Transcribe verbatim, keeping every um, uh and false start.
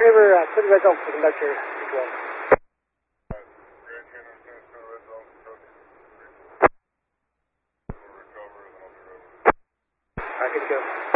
river, uh, clear the red zone for conductor control. Alright, good to go.